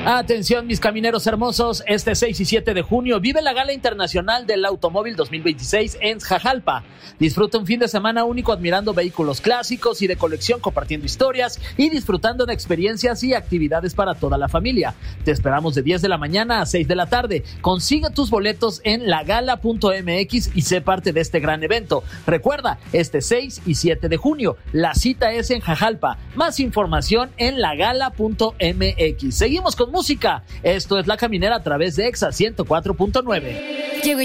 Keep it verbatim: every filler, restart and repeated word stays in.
Atención, mis camineros hermosos, este seis y siete de junio vive la Gala Internacional del Automóvil dos mil veintiséis en Xajalpa. Disfruta un fin de semana único admirando vehículos clásicos y de colección, compartiendo historias y disfrutando de experiencias y actividades para toda la familia. Te esperamos de diez de la mañana a seis de la tarde. Consigue tus boletos en lagala punto m x y sé parte de este gran evento. Recuerda, este seis y siete de junio, la cita es en Xajalpa. Más información en lagala punto m x. Seguimos con música. Esto es La Caminera a través de Exa ciento cuatro punto nueve.